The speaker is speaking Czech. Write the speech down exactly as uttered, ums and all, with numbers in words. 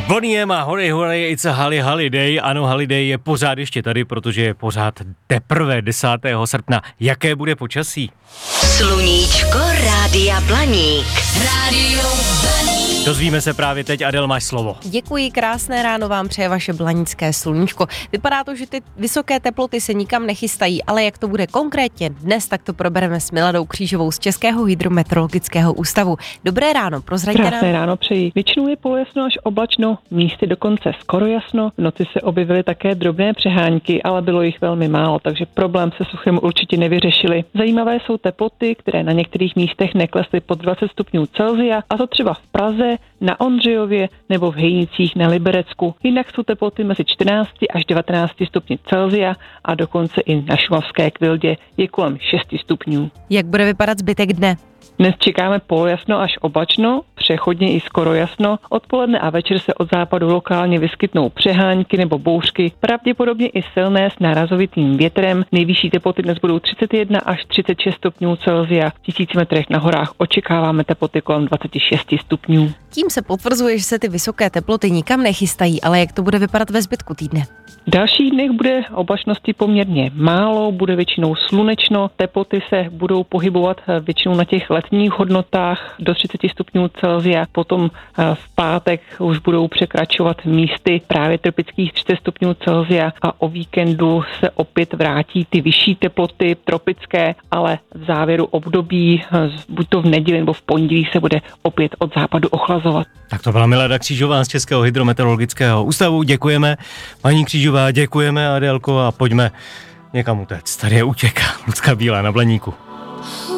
Bonnie M a Holy Holy, it's a Holly Holiday. Ano, Holiday je pořád ještě tady, protože je pořád teprve desátého srpna. Jaké bude počasí? Sluníčko Rádia Blaník. Rádio Blaník. Dozvíme se právě teď. Adel, máš slovo. Děkuji, krásné ráno vám přeje vaše blanické sluníčko. Vypadá to, že ty vysoké teploty se nikam nechystají, ale jak to bude konkrétně dnes, tak to probereme s Miladou Křížovou z Českého hydrometeorologického ústavu. Dobré ráno, prozraďte nám. Krásné ráno přeji. Většinou je polojasno až oblačno, místy dokonce skoro jasno. V noci se objevily také drobné přehánky, ale bylo jich velmi málo, takže problém se suchem určitě nevyřešili. Zajímavé jsou teploty, které na některých místech neklesly pod dvacet stupňů Celsia, a to třeba v Praze, na Ondřejově nebo v Hejnicích na Liberecku. Jinak jsou teploty mezi čtrnáct až devatenáct stupni Celsia a dokonce i na šumavské Kvildě je kolem šest stupňů. Jak bude vypadat zbytek dne? Dnes čekáme polojasno až oblačno, přechodně i skoro jasno. Odpoledne a večer se od západu lokálně vyskytnou přehánky nebo bouřky, pravděpodobně i silné s nárazovitým větrem. Nejvyšší teploty dnes budou třicet jedna až třicet šest stupňů Celsia. V tisíci metrech na horách očekáváme teploty kolem dvacet šest stupňů. Tím se potvrzuje, že se ty vysoké teploty nikam nechystají, ale jak to bude vypadat ve zbytku týdne? V dalších dnech bude oblačnosti poměrně málo, bude většinou slunečno, teploty se budou pohybovat většinou na těch letních hodnotách do třicet stupňů Celsia, potom v pátek už budou překračovat místy právě tropických třicet stupňů Celsia a o víkendu se opět vrátí ty vyšší teploty tropické, ale v závěru období, buď to v neděli nebo v pondělí, se bude opět od západu ochlazovat. Tak to byla Milada Křížová z Českého hydrometeorologického ústavu. Děkujeme, paní Křížová, děkujeme, Adélko, a pojďme někam utéct. Tady je Útěka, Lucka Bílá na Blaníku.